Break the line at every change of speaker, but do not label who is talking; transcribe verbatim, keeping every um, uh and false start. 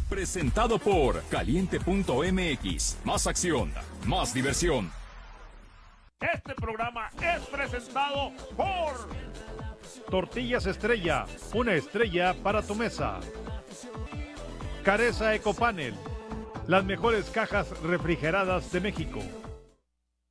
Presentado por Caliente punto M X. Más acción, más diversión.
Este programa es presentado por
Tortillas Estrella, una estrella para tu mesa. Careza Ecopanel, las mejores cajas refrigeradas de México.